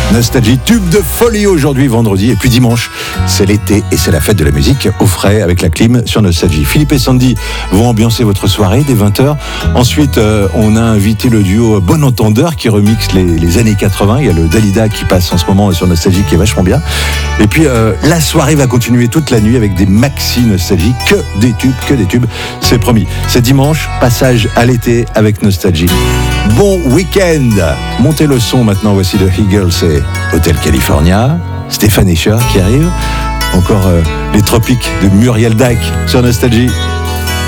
Nostalgie, tube de folie aujourd'hui, vendredi. Et puis dimanche, c'est l'été et c'est la fête de la musique au frais avec la clim sur Nostalgie. Philippe et Sandy vont ambiancer votre soirée dès 20h. Ensuite, on a invité le duo Bon Entendeur qui remixe les années 80. Il y a le Dalida qui passe en ce moment sur Nostalgie qui est vachement bien. Et puis, la soirée va continuer toute la nuit avec des maxi Nostalgie, que des tubes. C'est promis. C'est dimanche, passage à l'été avec Nostalgie. Bon week-end. Montez le son maintenant, voici The Eagles et Hotel California. Stéphane Escher qui arrive. Encore les tropiques de Muriel Dac sur Nostalgie.